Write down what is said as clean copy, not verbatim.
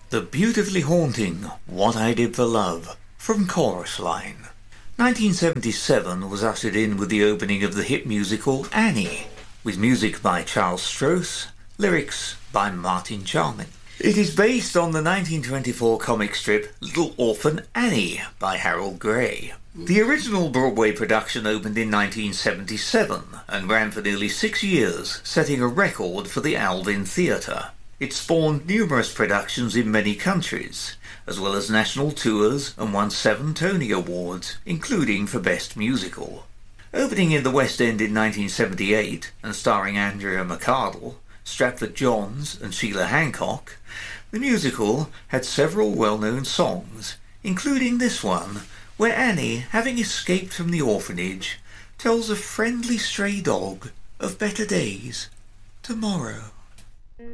The beautifully haunting What I Did for Love from Chorus Line. 1977 was ushered in with the opening of the hit musical Annie, with music by Charles Stross, lyrics by Martin Charmin. It is based on the 1924 comic strip Little Orphan Annie by Harold Gray. The original Broadway production opened in 1977 and ran for nearly 6 years, setting a record for the Alvin Theatre. It spawned numerous productions in many countries, as well as national tours, and won 7 Tony Awards, including for Best Musical. Opening in the West End in 1978 and starring Andrea McArdle, Stratford Johns and Sheila Hancock, the musical had several well-known songs, including this one, where Annie, having escaped from the orphanage, tells a friendly stray dog of better days tomorrow.